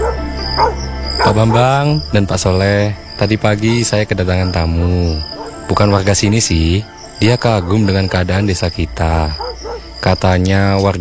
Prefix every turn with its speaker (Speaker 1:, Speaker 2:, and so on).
Speaker 1: Pak Bambang dan Pak Soleh, tadi pagi saya kedatangan tamu. Bukan warga sini sih, dia kagum dengan keadaan desa kita. Katanya warga